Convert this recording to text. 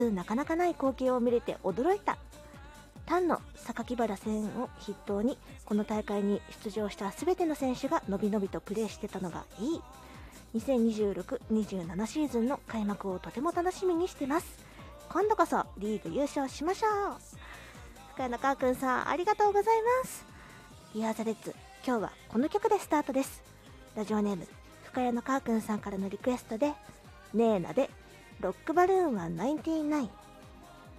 なかなかない光景を見れて驚いた。単の榊原戦を筆頭にこの大会に出場した全ての選手がのびのびとプレーしてたのがいい。2026-27シーズンの開幕をとても楽しみにしてます。今度こそリーグ優勝しましょう。深谷のかーくんさん、ありがとうございます。We are the Reds、今日はこの曲でスタートです。ラジオネーム深谷のかーくんさんからのリクエストで、ネーナでロックバルーンは99。